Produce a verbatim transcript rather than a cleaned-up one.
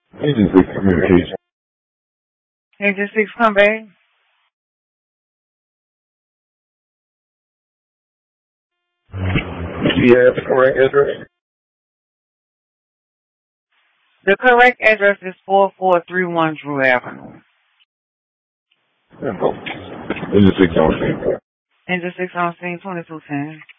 Agency communication. Agent six, come back. Do you have the correct address? The correct address is four four three one Drew Avenue. Agent six on scene. Agent six on scene, twenty-two ten.